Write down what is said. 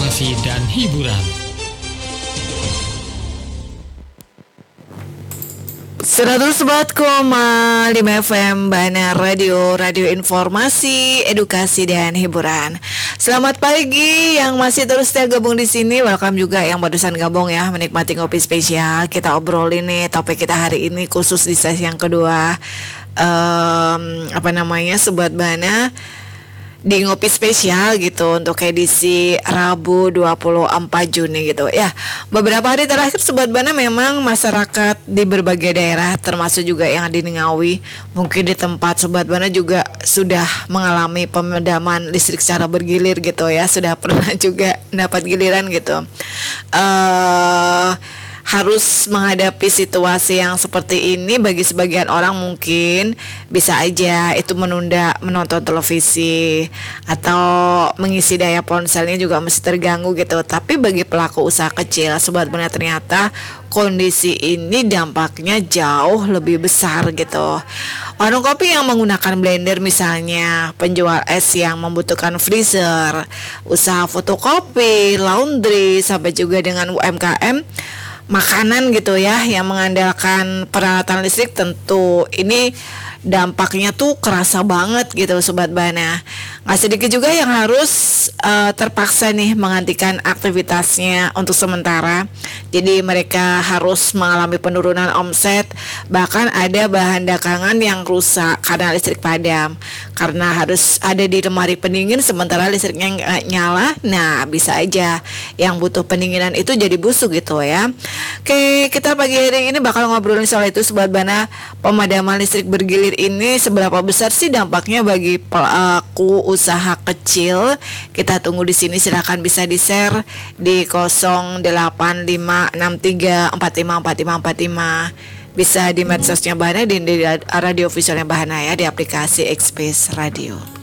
informasi dan hiburan. 104,5 FM Bana Radio, radio informasi, edukasi dan hiburan. Selamat pagi yang masih terus setia gabung di sini. Welcome juga yang barusan gabung ya, menikmati ngopi spesial. Kita obrolin nih topik kita hari ini khusus di sesi yang kedua. Sobat Bana di ngopi spesial gitu untuk edisi Rabu 24 Juni gitu ya. Beberapa hari terakhir Sobat Bana memang masyarakat di berbagai daerah termasuk juga yang di Ngawi, mungkin di tempat Sobat Bana juga sudah mengalami pemadaman listrik secara bergilir gitu ya, sudah pernah juga dapat giliran gitu. Harus menghadapi situasi yang seperti ini bagi sebagian orang mungkin bisa aja itu menunda menonton televisi atau mengisi daya ponselnya juga masih terganggu gitu. Tapi bagi pelaku usaha kecil Sobat Bana ternyata kondisi ini dampaknya jauh lebih besar gitu. Warung kopi yang menggunakan blender misalnya, penjual es yang membutuhkan freezer, usaha fotokopi, laundry, sampai juga dengan UMKM makanan gitu ya yang mengandalkan peralatan listrik, tentu ini dampaknya tuh kerasa banget gitu Sobat Bana. Nggak sedikit juga yang harus terpaksa nih menghentikan aktivitasnya untuk sementara. Jadi mereka harus mengalami penurunan omset, bahkan ada bahan dagangan yang rusak karena listrik padam, karena harus ada di lemari pendingin sementara listriknya nggak nyala. Nah bisa aja yang butuh pendinginan itu jadi busuk gitu ya. Oke, kita pagi hari ini bakal ngobrolin soal itu Sobat Bana. Pemadaman listrik bergilir ini seberapa besar sih dampaknya bagi pelaku usaha kecil? Kita tunggu di sini, silakan bisa di-share di 085634545445. Bisa di medsosnya Bahana, di radio visualnya Bahana ya, di aplikasi Express Radio.